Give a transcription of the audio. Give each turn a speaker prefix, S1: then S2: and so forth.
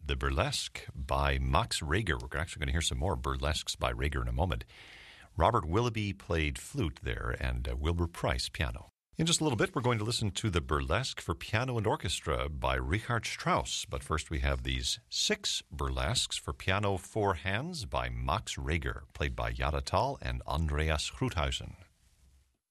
S1: the Burlesque by Max Reger. We're actually going to hear some more burlesques by Reger in a moment. Robert Willoughby played flute there, and Wilbur Price piano. In just a little bit, we're going to listen to the Burlesque for Piano and Orchestra by Richard Strauss. But first, we have these 6 burlesques for piano 4 hands by Max Reger, played by Yada Tal and Andreas Gruthuysen.